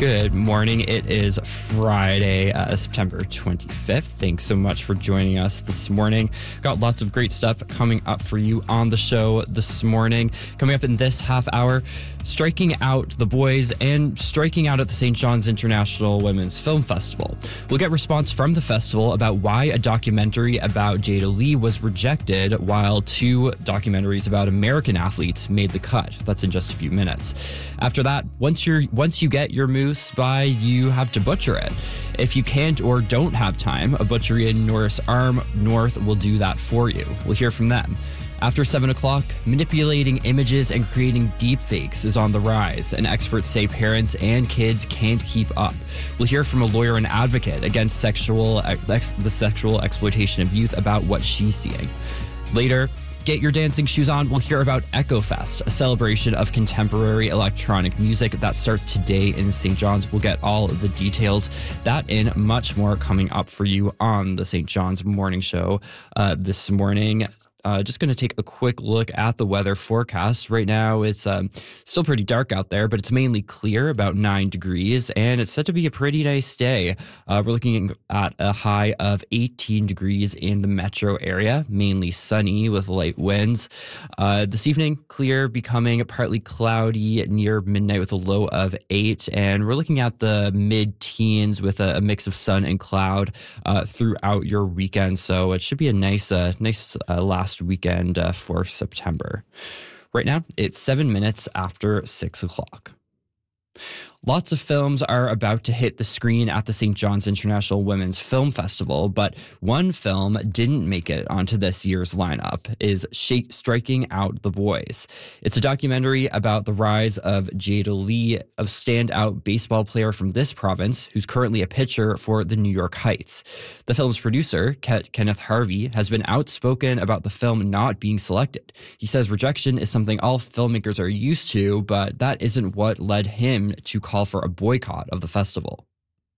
Good morning. It is Friday, September 25th. Thanks so much for joining us this morning. Got lots of great stuff coming up for you on the show this morning. Coming up in this half hour, striking out the boys and striking out at the St. John's International Women's Film Festival. We'll get response from the festival about why a documentary about Jada Lee was rejected, while two documentaries about American athletes made the cut. That's in just a few minutes. After that, once you get your moose by, you have to butcher it. If you can't or don't have time, a butchery in Norris Arm North will do that for you. We'll hear from them. After 7 o'clock, manipulating images and creating deepfakes is on the rise, and experts say parents and kids can't keep up. We'll hear from a lawyer and advocate against the sexual exploitation of youth about what she's seeing. Later, get your dancing shoes on. We'll hear about EchoFest, a celebration of contemporary electronic music that starts today in St. John's. We'll get all of the details, that and much more coming up for you on the St. John's Morning Show this morning. Just going to take a quick look at the weather forecast. Right now, it's still pretty dark out there, but it's mainly clear, about 9 degrees, and it's set to be a pretty nice day. We're looking at a high of 18 degrees in the metro area, mainly sunny with light winds. This evening, clear, becoming partly cloudy near midnight with a low of 8, and we're looking at the mid-teens with a mix of sun and cloud throughout your weekend. So it should be a nice last weekend for September. Right now, it's 7 minutes after 6 o'clock. Lots of films are about to hit the screen at the St. John's International Women's Film Festival, but one film didn't make it onto this year's lineup, is Striking Out the Boys. It's a documentary about the rise of Jada Lee, a standout baseball player from this province who's currently a pitcher for the New York Heights. The film's producer, Kenneth Harvey, has been outspoken about the film not being selected. He says rejection is something all filmmakers are used to, but that isn't what led him to call for a boycott of the festival.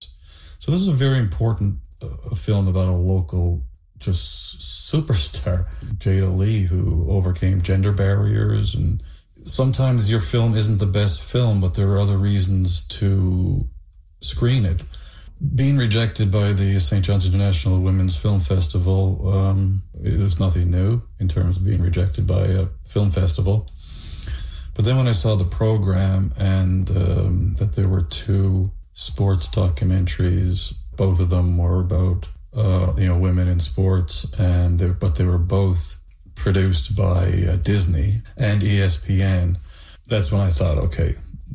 So this is a very important film about a local just superstar, Jada Lee, who overcame gender barriers. And sometimes your film isn't the best film, but there are other reasons to screen it. Being rejected by the St. John's International Women's Film Festival, it was nothing new in terms of being rejected by a film festival. But then when I saw the program and that there were two sports documentaries, both of them were about women in sports, but they were both produced by Disney and ESPN. That's when I thought, okay,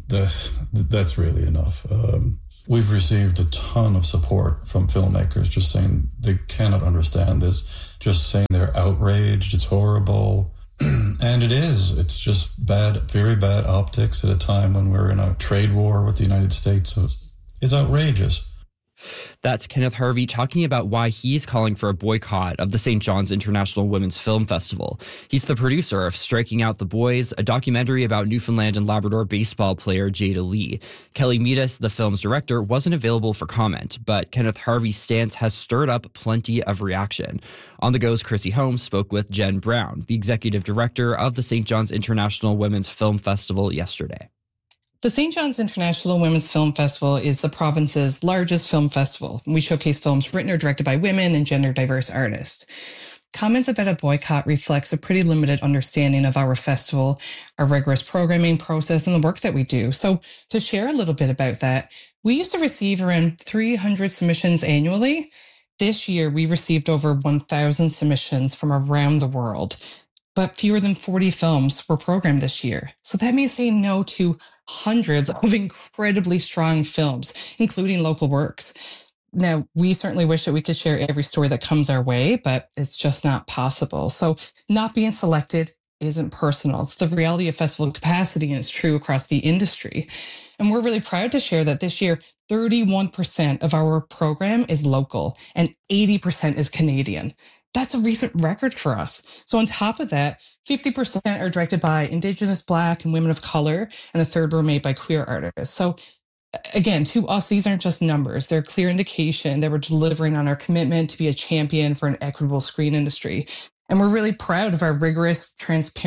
that's really enough. We've received a ton of support from filmmakers just saying they cannot understand this, just saying they're outraged, it's horrible. And it is. It's just very bad optics at a time when we're in a trade war with the United States. So it's outrageous. That's Kenneth Harvey talking about why he's calling for a boycott of the St. John's International Women's Film Festival. He's the producer of Striking Out the Boys, a documentary about Newfoundland and Labrador baseball player Jada Lee. Kelly Meadus, the film's director, wasn't available for comment, but Kenneth Harvey's stance has stirred up plenty of reaction. On the Go's Chrissy Holmes spoke with Jen Brown, the executive director of the St. John's International Women's Film Festival, yesterday. The St. John's International Women's Film Festival is the province's largest film festival. We showcase films written or directed by women and gender diverse artists. Comments about a boycott reflects a pretty limited understanding of our festival, our rigorous programming process, and the work that we do. So to share a little bit about that, we used to receive around 300 submissions annually. This year, we received over 1,000 submissions from around the world, but fewer than 40 films were programmed this year. So that means saying no to hundreds of incredibly strong films, including local works. Now, we certainly wish that we could share every story that comes our way, but it's just not possible. So not being selected isn't personal. It's the reality of festival capacity, and it's true across the industry. And we're really proud to share that this year, 31% of our program is local and 80% is Canadian. That's a recent record for us. So on top of that, 50% are directed by Indigenous, Black, and women of color, and a third were made by queer artists. So again, to us, these aren't just numbers. They're a clear indication that we're delivering on our commitment to be a champion for an equitable screen industry. And we're really proud of our rigorous, transparent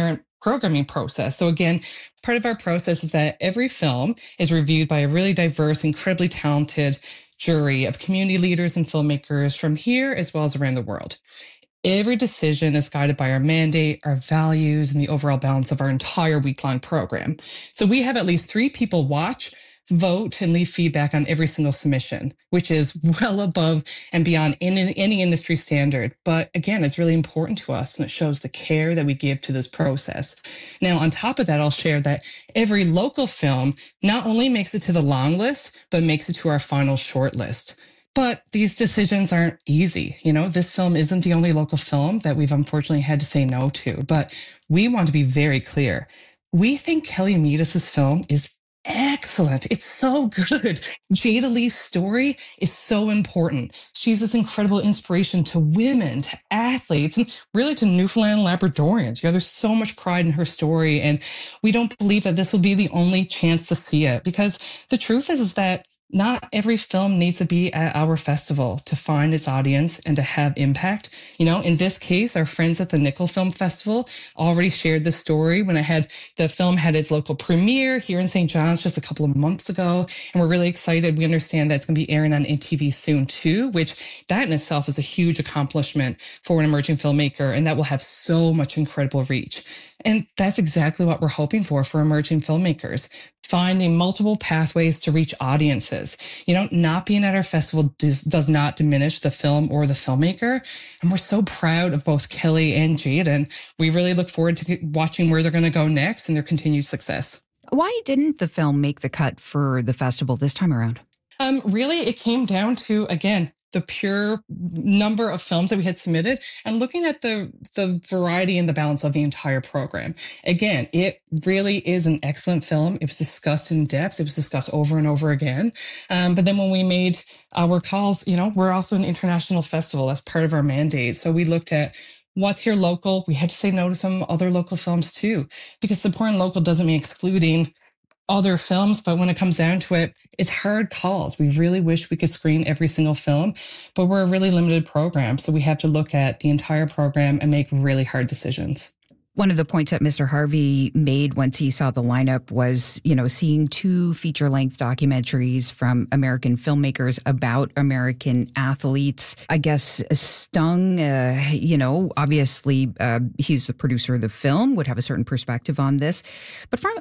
programming process. So again, part of our process is that every film is reviewed by a really diverse, incredibly talented jury of community leaders and filmmakers from here as well as around the world. Every decision is guided by our mandate, our values, and the overall balance of our entire week-long program. So we have at least 3 people watch, vote, and leave feedback on every single submission, which is well above and beyond any industry standard. But again, it's really important to us, and it shows the care that we give to this process. Now, on top of that, I'll share that every local film not only makes it to the long list, but makes it to our final short list. But these decisions aren't easy. You know, this film isn't the only local film that we've unfortunately had to say no to, but we want to be very clear. We think Kelly Midas' film is excellent. It's so good. Jada Lee's story is so important. She's this incredible inspiration to women, to athletes, and really to Newfoundland Labradorians. You know, there's so much pride in her story, and we don't believe that this will be the only chance to see it, because the truth is that not every film needs to be at our festival to find its audience and to have impact. You know, in this case, our friends at the Nickel Film Festival already shared the story when the film had its local premiere here in St. John's just a couple of months ago. And we're really excited. We understand that it's going to be airing on NTV soon too, which that in itself is a huge accomplishment for an emerging filmmaker. And that will have so much incredible reach. And that's exactly what we're hoping for emerging filmmakers. Finding multiple pathways to reach audiences. You know, not being at our festival does not diminish the film or the filmmaker. And we're so proud of both Kelly and Jaden. We really look forward to watching where they're going to go next and their continued success. Why didn't the film make the cut for the festival this time around? Really, it came down to, again, the pure number of films that we had submitted and looking at the variety and the balance of the entire program. Again, it really is an excellent film. It was discussed in depth. It was discussed over and over again. But then when we made our calls, you know, we're also an international festival. That's part of our mandate. So we looked at what's here local. We had to say no to some other local films too, because supporting local doesn't mean excluding other films, but when it comes down to it, it's hard calls. We really wish we could screen every single film, but we're a really limited program. So we have to look at the entire program and make really hard decisions. One of the points that Mr. Harvey made once he saw the lineup was, you know, seeing 2 feature-length documentaries from American filmmakers about American athletes, I guess, stung. You know, obviously, he's the producer of the film, would have a certain perspective on this. But from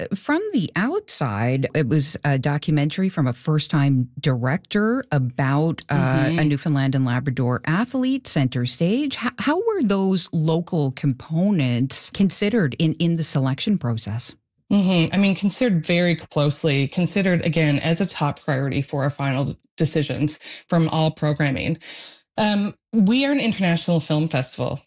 the outside, it was a documentary from a first-time director about a Newfoundland and Labrador athlete, center stage. How were those local components considered in the selection process? I mean, considered very closely, considered, again, as a top priority for our final decisions from all programming. We are an international film festival.